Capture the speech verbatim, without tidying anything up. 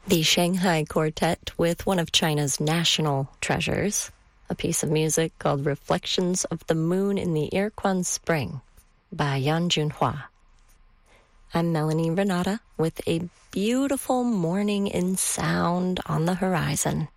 The Shanghai Quartet with one of China's national treasures, a piece of music called Reflections of the Moon in the Irquan Spring by Yan Junhua. I'm Melanie Renata with a beautiful morning in sound on the horizon.